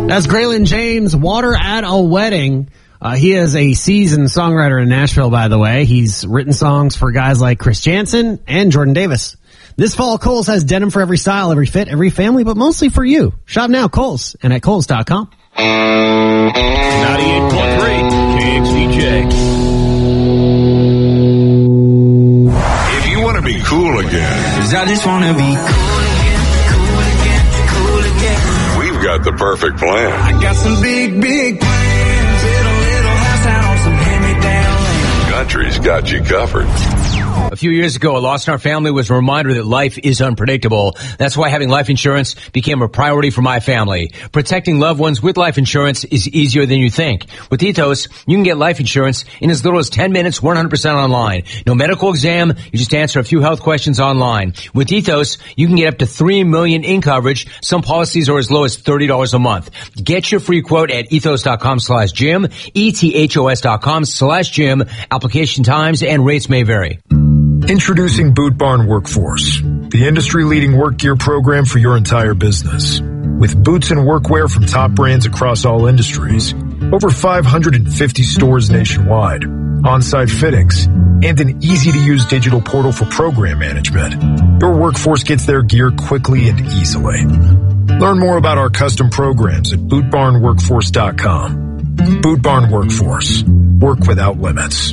That's Graylin James, Water at a Wedding. He is a seasoned songwriter in Nashville, by the way. He's written songs for guys like Chris Jansen and Jordan Davis. This fall, Kohl's has denim for every style, every fit, every family, but mostly for you. Shop now, Kohl's, and at Kohl's.com. 98.3 KXDJ. If you want to be cool again, 'cause I just want to be cool again. We've got the perfect plan. I got some big plans. Build a little house out on some hand-me-down land. Country's got you covered. A few years ago, a loss in our family was a reminder that life is unpredictable. That's why having life insurance became a priority for my family. Protecting loved ones with life insurance is easier than you think. With Ethos, you can get life insurance in as little as 10 minutes, 100% online. No medical exam, you just answer a few health questions online. With Ethos, you can get up to $3 million in coverage. Some policies are as low as $30 a month. Get your free quote at ethos.com/Jim, ethos.com/Jim. Application times and rates may vary. Introducing Boot Barn Workforce, the industry-leading work gear program for your entire business. With boots and workwear from top brands across all industries, over 550 stores nationwide, on-site fittings, and an easy-to-use digital portal for program management, your workforce gets their gear quickly and easily. Learn more about our custom programs at bootbarnworkforce.com. Boot Barn Workforce. Work without limits.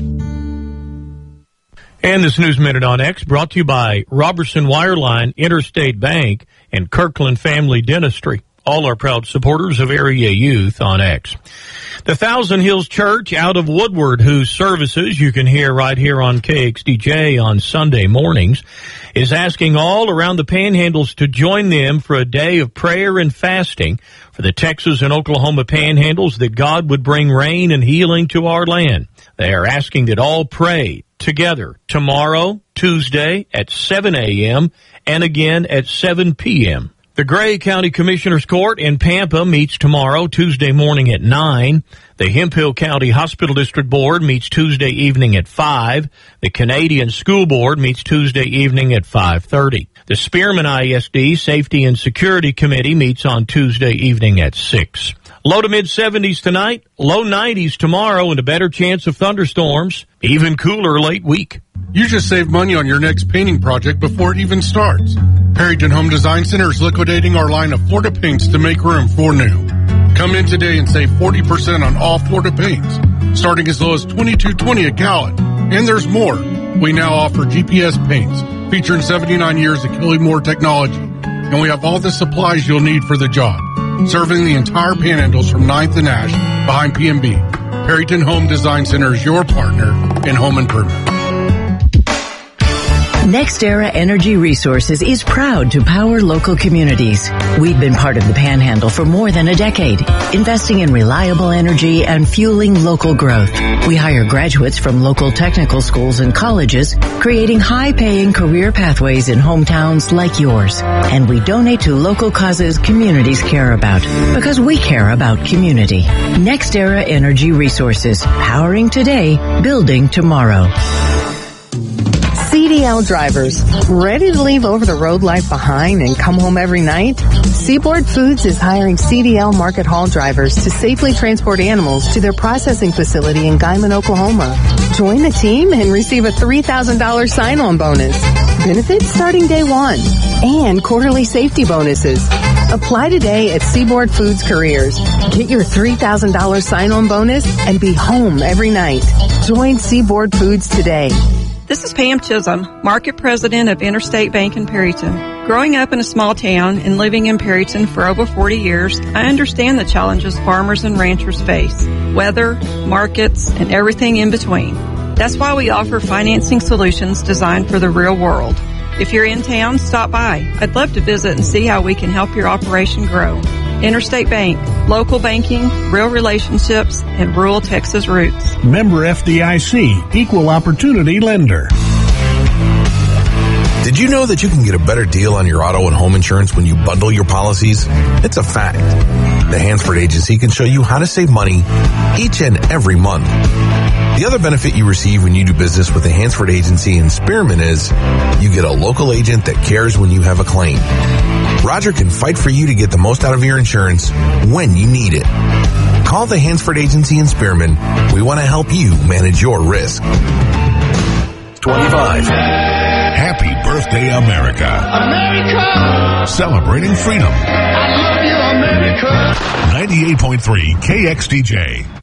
And this News Minute on X brought to you by Robertson Wireline, Interstate Bank, and Kirkland Family Dentistry. All are proud supporters of Area Youth on X. The Thousand Hills Church out of Woodward, whose services you can hear right here on KXDJ on Sunday mornings, is asking all around the Panhandles to join them for a day of prayer and fasting for the Texas and Oklahoma Panhandles, that God would bring rain and healing to our land. They are asking that all pray together tomorrow, Tuesday at 7 a.m. and again at 7 p.m. The Gray County Commissioner's Court in Pampa meets tomorrow, Tuesday morning at 9. The Hemphill County Hospital District Board meets Tuesday evening at 5. The Canadian School Board meets Tuesday evening at 5:30. The Spearman ISD Safety and Security Committee meets on Tuesday evening at 6. Low to mid-70s tonight, low 90s tomorrow, and a better chance of thunderstorms. Even cooler late week. You just save money on your next painting project before it even starts. Perryton Home Design Center is liquidating our line of Florida paints to make room for new. Come in today and save 40% on all Florida paints, starting as low as $22.20 a gallon. And there's more. We now offer GPS paints, featuring 79 years of Killimore technology. And we have all the supplies you'll need for the job, serving the entire Panhandles from 9th and Ash behind P&B. Perryton Home Design Center is your partner in home improvement. NextEra Energy Resources is proud to power local communities. We've been part of the Panhandle for more than a decade, investing in reliable energy and fueling local growth. We hire graduates from local technical schools and colleges, creating high-paying career pathways in hometowns like yours. And we donate to local causes communities care about, because we care about community. NextEra Energy Resources, powering today, building tomorrow. CDL drivers, ready to leave over-the-road life behind and come home every night? Seaboard Foods is hiring CDL market haul drivers to safely transport animals to their processing facility in Guyman, Oklahoma. Join the team and receive a $3,000 sign-on bonus. Benefits starting day one. And quarterly safety bonuses. Apply today at Seaboard Foods Careers. Get your $3,000 sign-on bonus and be home every night. Join Seaboard Foods today. This is Pam Chisholm, Market President of Interstate Bank in Perryton. Growing up in a small town and living in Perryton for over 40 years, I understand the challenges farmers and ranchers face. Weather, markets, and everything in between. That's why we offer financing solutions designed for the real world. If you're in town, stop by. I'd love to visit and see how we can help your operation grow. Interstate Bank, local banking, real relationships, and rural Texas roots. Member FDIC, equal opportunity lender. Did you know that you can get a better deal on your auto and home insurance when you bundle your policies? It's a fact. The Hansford Agency can show you how to save money each and every month. The other benefit you receive when you do business with the Hansford Agency in Spearman is you get a local agent that cares when you have a claim. Roger can fight for you to get the most out of your insurance when you need it. Call the Hansford Agency in Spearman. We want to help you manage your risk. 25. Happy birthday, America. America! Celebrating freedom. I love you, America! 98.3 KXDJ.